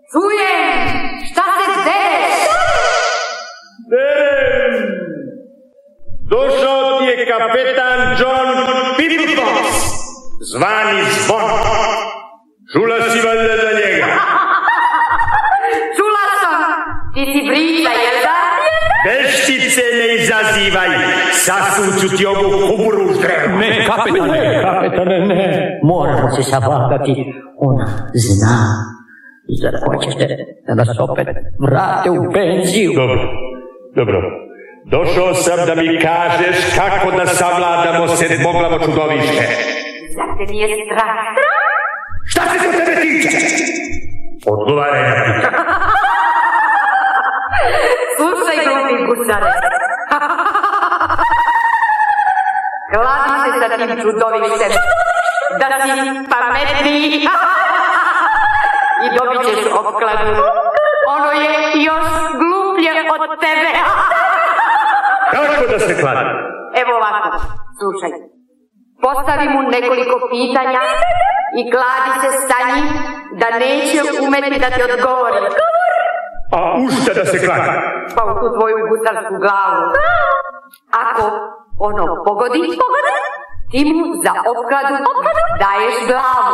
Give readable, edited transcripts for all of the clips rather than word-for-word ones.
Čujem! Šta se dereš? Došao ti je kapetan John Pimples, zvani Zvon. Čula si valjda za njega? Čula sam. Ti si Brica, jel da? Veštice ne izazivaj. Sasuću ti ovu kuburu u ždrevu. Ne, kapetane, ne. Moramo se savladati. Ona zna. Zar hoćete da nas opet vrate u penziju? Dobro. Došao sam da mi kažeš kako da savladamo sedmoglavo čudovište. Zar te nije strah? Šta se to tebe tiče? Odgovaraj na pitanje. Slušaj, glupi gusare. Kladi se sa tim čudovištem. Da si pametniji. I dobit ćeš opkladu. Ono je još gluplje od tebe. Kako da se kladi? Evo ovako, slušaj. Postavi mu nekoliko pitanja i kladi se sa njim da neće umeti da ti odgovori. A u šta da se kladi? Pa u tu tvoju gusarsku glavu. Ako ono pogodi, ti mu za opkladu daješ glavu.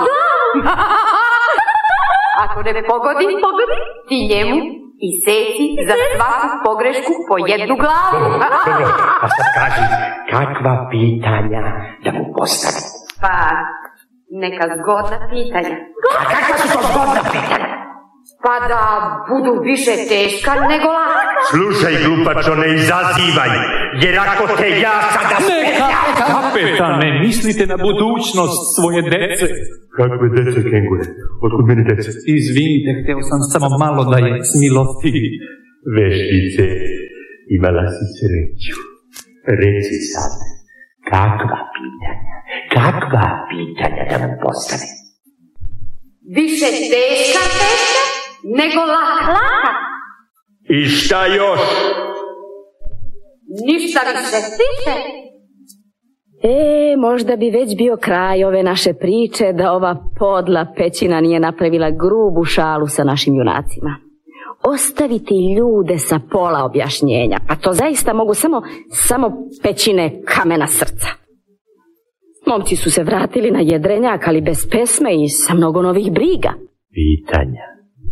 Ako ne pogodi, ti njemu iseci za svaku pogrešku po jednu glavu. Dobro, a sad kaži, kakva pitanja da mu postavi? Pa, neka zgodna pitanja. A kakva su to zgodna pitanja? Pa da budu više teška nego laka. Slušaj, glupačo, ne izazivaj, jer ako te ja sada spetljam... Kapetane, mislite na budućnost svoje dece. Kakve dece, kengure? Otkud meni dece? Izvinite, hteo sam samo malo da je smilostivi. Veštice, imala si sreću. Reci sad, kakva pitanja da mu postane? Više teška nego laka. I šta još? Ništa više. Možda bi već bio kraj ove naše priče da ova podla pećina nije napravila grubu šalu sa našim junacima. Ostaviti ljude sa pola objašnjenja, pa to zaista mogu samo pećine kamena srca. Momci su se vratili na jedrenjak, ali bez pesme i sa mnogo novih briga. Pitanja.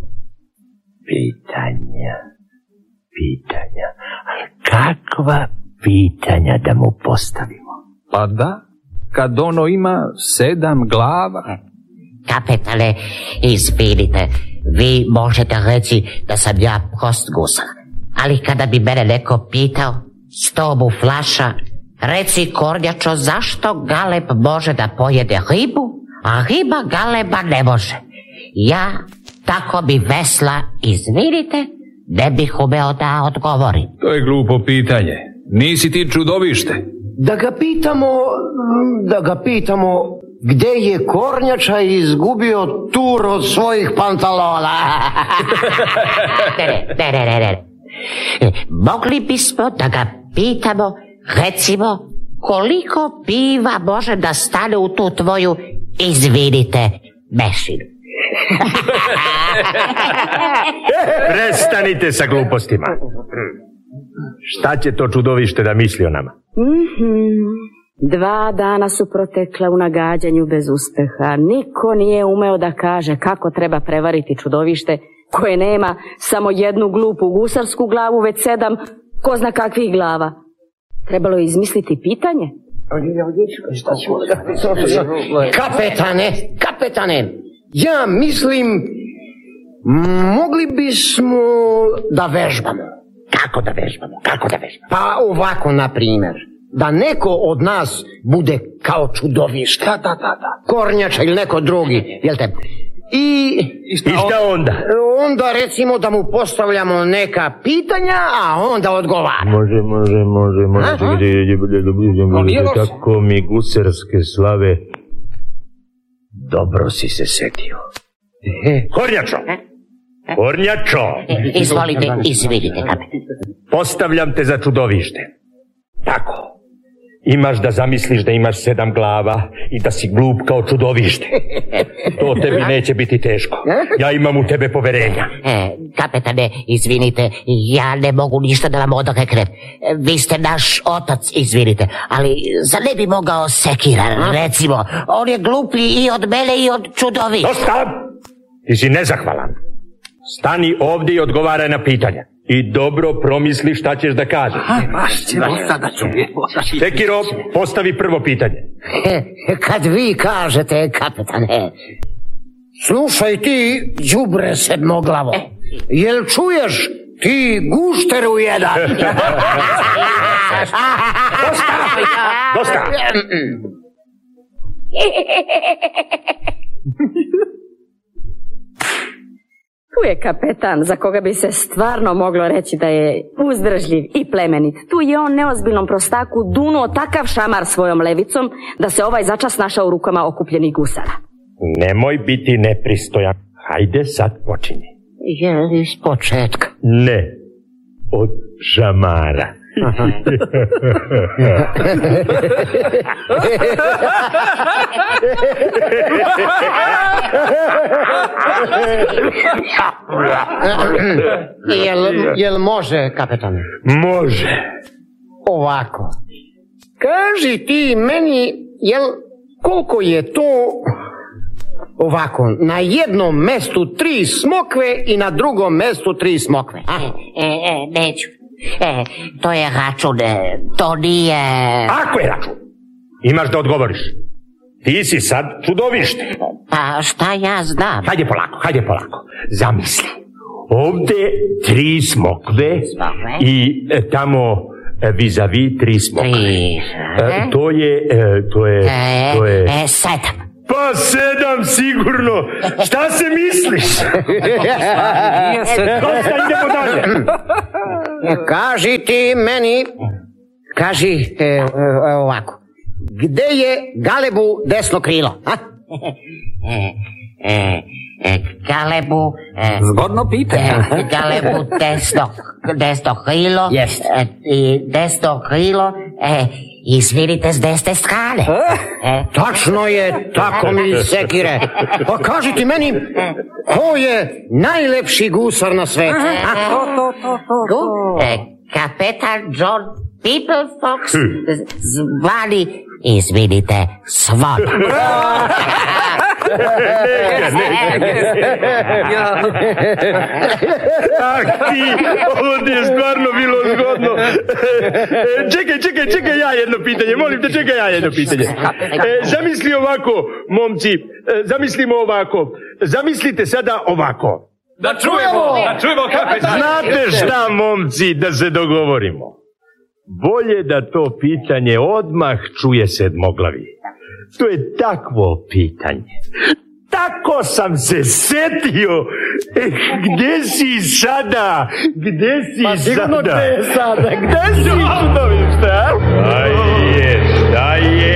Ali kakva pitanja da mu postavimo? Pa da, kad ono ima 7 glava. Kapetane, izvinite, vi možete reći da sam ja prost gusar. Ali kada bi mene neko pitao, 100 mu flaša, reci kornjačo, zašto galeb može da pojede ribu, a riba galeba ne može? Ja, tako bi vesla, izvinite, ne bih umeo da odgovorim. To je glupo pitanje. Nisi ti čudovište. Da ga pitamo gde je kornjača izgubio tur od svojih pantalona. Ne. Mogli bismo da ga pitamo, recimo, koliko piva može da stane u tu tvoju, izvinite, mešinu. Prestanite sa glupostima. Šta će to čudovište da misli o nama? 2 dana su protekla u nagađanju bez uspeha. Niko nije umeo da kaže kako treba prevariti čudovište koje nema samo jednu glupu gusarsku glavu, već 7 ko zna kakvih glava. Trebalo je izmisliti pitanje. Kapetane, ja mislim, mogli bismo da vežbamo. Kako da vežbamo? Pa ovako, na primjer, da neko od nas bude kao čudovište. Da. Kornjača ili neko drugi, jel te? I šta onda? Onda recimo da mu postavljamo neka pitanja, a onda odgovara. Može. Kako mi gusarske slave. Dobro si se setio. Kornjačo! Izvolite, izvinite, kapetan. Postavljam te za čudovište. Tako. Imaš da zamisliš da imaš 7 glava i da si glup kao čudovište. To tebi neće biti teško. Ja imam u tebe poverenja. Kapetane, izvinite, ja ne mogu ništa da vam odreknem. Vi ste naš otac, izvinite, ali za ne bi mogao Sekira, recimo. On je gluplji i od mene i od čudovišta. Dosta! Ti si nezahvalan. Stani ovdje i odgovaraj na pitanja. I dobro promisli šta ćeš da kažeš. Sekiro, postavi prvo pitanje. Kad vi kažete, kapetane, slušaj ti, đubre sedmoglavo, jel čuješ ti gušteru jedan? Dosta! Tu je kapetan za koga bi se stvarno moglo reći da je uzdržljiv i plemenit. Tu je on neozbiljnom prostaku dunuo takav šamar svojom levicom da se ovaj začas našao u rukama okupljenih gusara. Nemoj biti nepristojan. Hajde sad počinji. Je iz početka. Ne, od šamara. Jel može, kapetane? Može. Ovako. Kaži ti meni, koliko je to ovako, na jednom mestu 3 smokve i na drugom mestu 3 smokve? Neću. To je račun, to nije... Ako je račun, imaš da odgovoriš. Ti si sad čudovište. Pa šta ja znam? Hajde polako. Zamisli. Ovdje 3 smokve i tamo vis-a-vis 3 smokve. To je 7. Pa 7 sigurno. Šta se misliš? Dosta, idemo dalje. Kaži ti meni, ovako, gde je Galebu desno krilo? Galebu... Zgodno pitanje. Galebu desno krilo. I desno krilo... Izvinite s desne strane. Tačno je, tako mi Sekire. Pa kaži ti meni, ko je najlepši gusar na svetu? Kapetan John Peoplefox, zvani, izvinite, Svon. Ovo ti je stvarno bilo zgodno. Čekaj ja jedno pitanje, molim te, čekaj ja jedno pitanje. Zamisli ovako, momci, zamislimo ovako, zamislite sada ovako. Da čujemo kapetan. Znate šta, momci, da se dogovorimo. Bolje da to pitanje odmah čuje sedmoglavi. To je takvo pitanje. Tako sam se setio. Gde si sada? Pa sigurno gde je sada? Gde si čudovište? Šta je?